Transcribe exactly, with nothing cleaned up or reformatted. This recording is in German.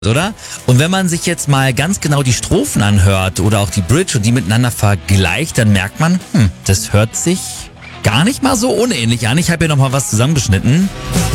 Oder? Und wenn man sich jetzt mal ganz genau die Strophen anhört oder auch die Bridge und die miteinander vergleicht, dann merkt man, hm, das hört sich gar nicht mal so unähnlich an. Ich habe hier nochmal was zusammengeschnitten.